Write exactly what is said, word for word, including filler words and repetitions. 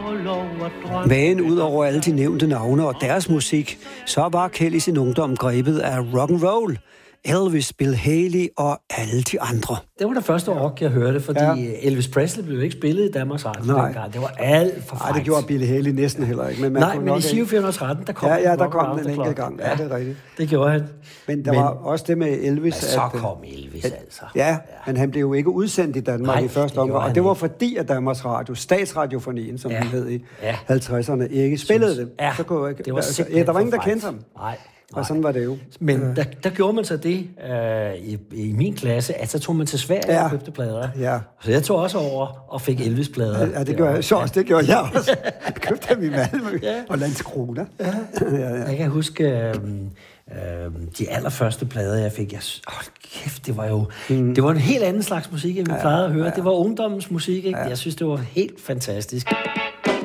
Men ud over alle de nævnte navne og deres musik, så var Kelly sin ungdom grebet af rock and roll. Elvis, Bill Haley og alle de andre. Det var det første rock, jeg hørte, fordi ja. Elvis Presley blev ikke spillet i Danmarks Radio dengang. Det var alt for frækt. Nej, det gjorde Bill Haley næsten heller ikke. Men Nej, men i Giro fire hundrede og tretten, der kom ja, ja, der kom den enkelt gang. Ja, det er rigtigt. Det gjorde han. Men der men, var også det med Elvis. Så at, kom Elvis at, altså. Ja, ja, men han blev jo ikke udsendt i Danmark Nej, i første omgang. Og det var fordi, at Danmarks Radio, Statsradiofonien, som ja. den hed i ja. halvtredserne, ikke spillede det. Ja, så kunne ikke, det var altså, ja, der var ingen, der kendte ham. Nej. Og sådan var det jo. Men der, der gjorde man så det øh, i, i min klasse, at så tog man til Sverige ja. og købte plader. Ja. Så jeg tog også over og fik Elvis-plader. Ja, det gjorde jeg. Så også, det gjorde jeg også. Jeg købte dem i Malmø ja. og Landskrona. Ja. ja, ja. Jeg kan huske øh, øh, de allerførste plader, jeg fik. Jeg, åh, kæft, det var jo mm. det var en helt anden slags musik, end vi ja. plejede at høre. Ja. Det var ungdommens musik, ikke? Ja. Jeg synes, det var helt fantastisk.